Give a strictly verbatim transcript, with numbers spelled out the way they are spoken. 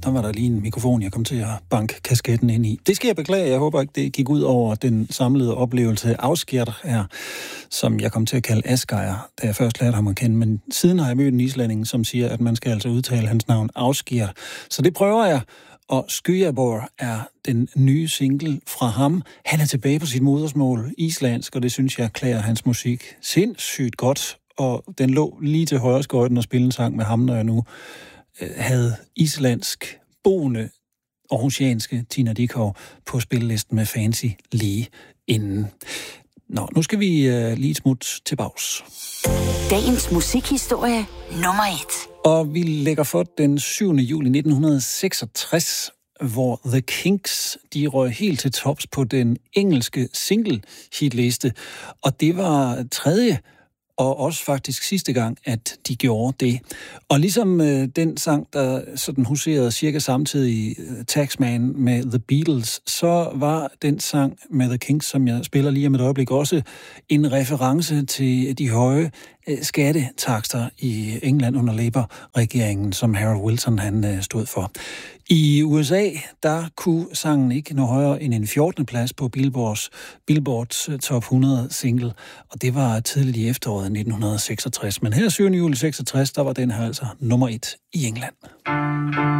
der var der lige en mikrofon, jeg kom til at banke kasketten ind i. Det skal jeg beklage. Jeg håber ikke, det gik ud over den samlede oplevelse. Asgeir her, som jeg kom til at kalde Asgeir, da jeg først lærte ham at kende. Men siden har jeg mødt en islænding, som siger, at man skal altså udtale hans navn Asgeir. Så det prøver jeg. Og Skýjabor er den nye single fra ham. Han er tilbage på sit modersmål, islandsk, og det synes jeg klæder hans musik sindssygt godt. Og den lå lige til højre skøjten og spille en sang med ham, når jeg nu øh, havde islandsk boende aarhusianske Tina Dickow på spillelisten med Fancy lige inden. Nå, nu skal vi øh, lige et smut til bags. Dagens musikhistorie nummer et. Og vi lægger for den syvende juli nitten seksogtres, hvor The Kinks, de røg helt til tops på den engelske single-hitliste. Og det var tredje og også faktisk sidste gang, at de gjorde det. Og ligesom øh, den sang, der sådan huserede cirka samtidig uh, Taxman med The Beatles, så var den sang med The Kinks, som jeg spiller lige om et øjeblik, også en reference til de høje øh, skattetakster i England under Labour-regeringen, som Harold Wilson han øh, stod for. I U S A, der kunne sangen ikke nå højere end en fjortende plads på Billboards, Billboards top hundrede single, og det var tidligt i efteråret nitten seksogtres. Men her syvende juli seksogtres, der var den her altså nummer et i England.